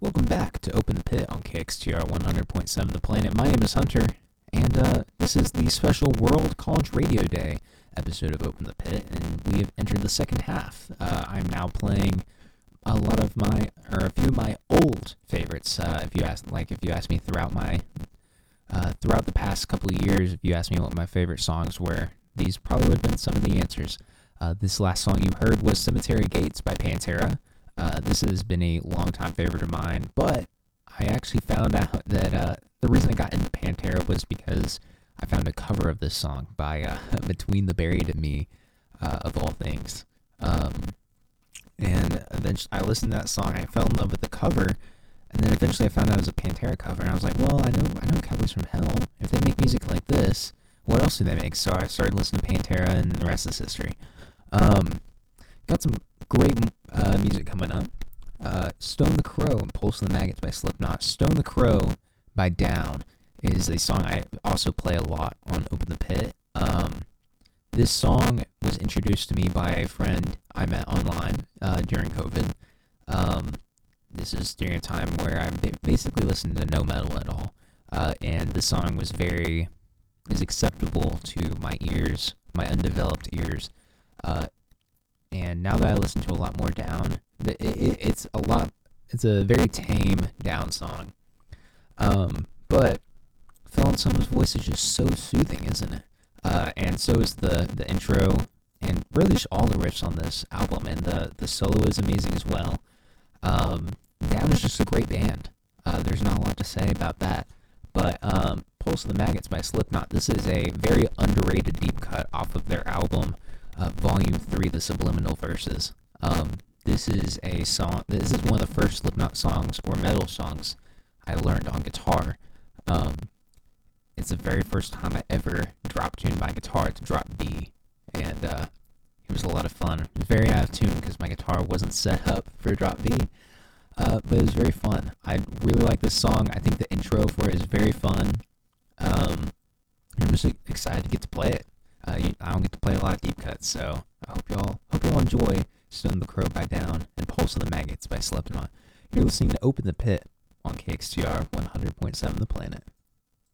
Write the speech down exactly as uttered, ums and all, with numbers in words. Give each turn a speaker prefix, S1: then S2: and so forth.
S1: Welcome back to Open the Pit on K X T R one hundred point seven The Planet. My name is Hunter, and uh, this is the special World College Radio Day episode of Open the Pit, and we have entered the second half. Uh, I'm now playing a lot of my, or a few of my old favorites. Uh, if you ask, like, if you ask me throughout my, uh, throughout the past couple of years, if you ask me what my favorite songs were, these probably would have been some of the answers. Uh, this last song you heard was Cemetery Gates by Pantera. Uh, this has been a long-time favorite of mine, but I actually found out that uh, the reason I got into Pantera was because I found a cover of this song by uh, Between the Buried and Me, uh, of all things. Um, and eventually I listened to that song, I fell in love with the cover, and then eventually I found out it was a Pantera cover, and I was like, well, I know I know Cowboys from Hell. If they make music like this, what else do they make? So I started listening to Pantera, and the rest is history. Um, got some great uh, music coming up. Uh, Stone the Crow and Pulse of the Maggots by Slipknot. Stone the Crow by Down is a song I also play a lot on Open the Pit. Um, this song was introduced to me by a friend I met online uh, during COVID. Um, this is during a time where I basically listened to no metal at all. Uh, and the song was very, is acceptable to my ears, my undeveloped ears. Uh, And now that I listen to a lot more Down, it, it, it's a lot. It's a very tame Down song. Um, but Phil Anselmo's voice is just so soothing, isn't it? Uh, and so is the the intro, and really just all the riffs on this album. And the the solo is amazing as well. Um, Down is just a great band. Uh, there's not a lot to say about that. But um, Pulse of the Maggots by Slipknot. This is a very underrated deep cut off of their album. Uh, Volume three, The Subliminal Verses. Um, this is a song, this is one of the first Slipknot songs, or metal songs, I learned on guitar. Um, it's the very first time I ever dropped tuned my guitar to drop D, and uh, it was a lot of fun. It was very out of tune because my guitar wasn't set up for drop D, uh, but it was very fun. I really like this song. I think the intro for it is very fun. Um, I'm just excited to get to play it. Uh, I don't get to play a lot of deep cuts, so I hope y'all hope y'all enjoy Stone the Crow by Down and Pulse of the Maggots by Slipknot. You're listening to Open the Pit on K X T R one hundred point seven The Planet.